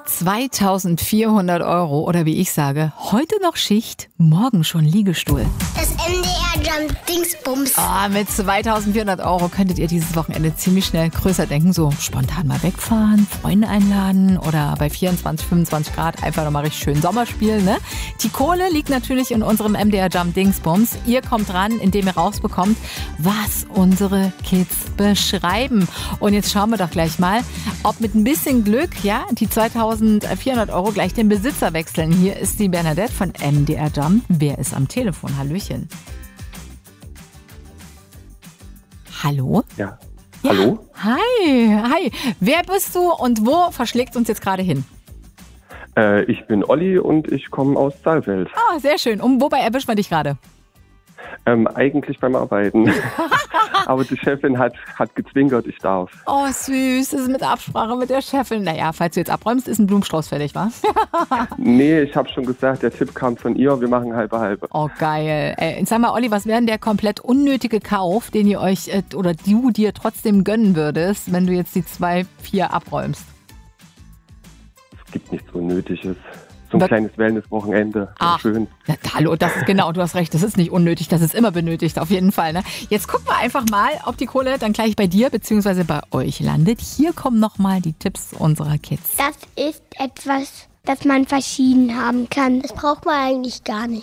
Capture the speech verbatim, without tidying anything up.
zweitausendvierhundert Euro oder wie ich sage, heute noch Schicht, morgen schon Liegestuhl. Das M D R Jump Dingsbums. Ah, mit zweitausendvierhundert Euro könntet ihr dieses Wochenende ziemlich schnell größer denken. So spontan mal wegfahren, Freunde einladen oder bei vierundzwanzig, fünfundzwanzig Grad einfach nochmal richtig schön Sommer spielen. Ne? Die Kohle liegt natürlich in unserem M D R Jump Dingsbums. Ihr kommt ran, indem ihr rausbekommt, was unsere Kids beschreiben. Und jetzt schauen wir doch gleich mal, ob mit ein bisschen Glück, ja, die zweitausendvierhundert Euro gleich den Besitzer wechseln. Hier ist die Bernadette von M D R Jump. Wer ist am Telefon? Hallöchen. Hallo? Ja. Ja. Hallo? Hi, hi. Wer bist du und wo verschlägt uns jetzt gerade hin? Äh, ich bin Olli und ich komme aus Saalfeld. Ah, sehr schön. Und wobei erwischt man dich gerade? Ähm, eigentlich beim Arbeiten. Aber die Chefin hat, hat gezwinkert, ich darf. Oh, süß. Das ist mit Absprache mit der Chefin. Naja, falls du jetzt abräumst, ist ein Blumenstrauß fertig, wa? Nee, ich habe schon gesagt, der Tipp kam von ihr, wir machen halbe halbe. Oh, geil. Äh, sag mal, Olli, was wäre denn der komplett unnötige Kauf, den ihr euch äh, oder du dir trotzdem gönnen würdest, wenn du jetzt die zwei, vier abräumst? Es gibt nichts Unnötiges. So ein Was? kleines Wellness-Wochenende. Ach, Schön. na, hallo, das ist genau, du hast recht, das ist nicht unnötig, das ist immer benötigt, auf jeden Fall. Ne? Jetzt gucken wir einfach mal, ob die Kohle dann gleich bei dir bzw. bei euch landet. Hier kommen nochmal die Tipps unserer Kids. Das ist etwas, das man verschieden haben kann. Das braucht man eigentlich gar nicht.